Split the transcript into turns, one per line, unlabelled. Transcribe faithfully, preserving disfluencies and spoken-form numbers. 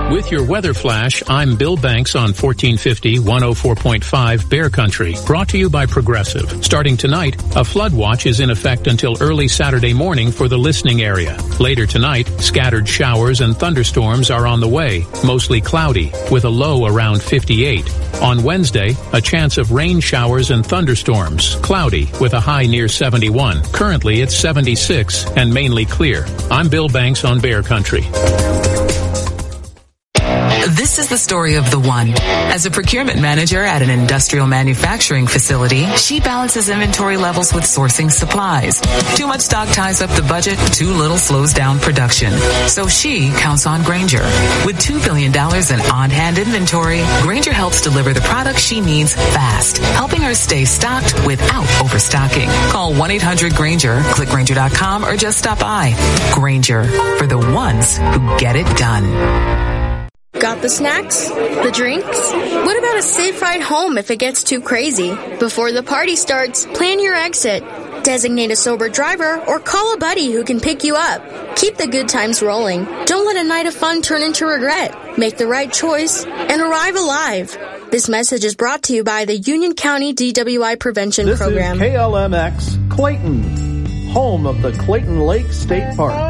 With your weather flash, I'm Bill Banks on fourteen fifty, one oh four point five Bear Country, brought to you by Progressive. Starting tonight, a flood watch is in effect until early Saturday morning for the listening area. Later tonight, scattered showers and thunderstorms are on the way, mostly cloudy, with a low around fifty-eight. On Wednesday, a chance of rain showers and thunderstorms, cloudy, with a high near seventy-one. Currently, it's seventy-six and mainly clear. I'm Bill Banks on Bear Country.
This is the story of the one. As a procurement manager at an industrial manufacturing facility, she balances inventory levels with sourcing supplies. Too much stock ties up the budget, too little slows down production. So she counts on Grainger. With two billion dollars in on-hand inventory, Grainger helps deliver the products she needs fast, helping her stay stocked without overstocking. Call one eight hundred Grainger, click Grainger dot com, or just stop by. Grainger, for the ones who get it done.
Got the snacks? The drinks? What about a safe ride home if it gets too crazy? Before the party starts, plan your exit. Designate a sober driver or call a buddy who can pick you up. Keep the good times rolling. Don't let a night of fun turn into regret. Make the right choice and arrive alive. This message is brought to you by the Union County D W I Prevention
this
Program.
This is K L M X Clayton, home of the Clayton Lake State Park.